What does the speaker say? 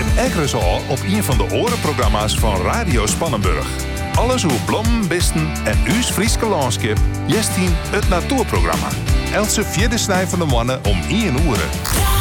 En ekkeres al op een van de orenprogramma's van Radio Spannenburg. Alles hoe blommen, bisten en uws Frieske landschap. Jestien het natuurprogramma. Else vierde snij van de mannen om 1 uur.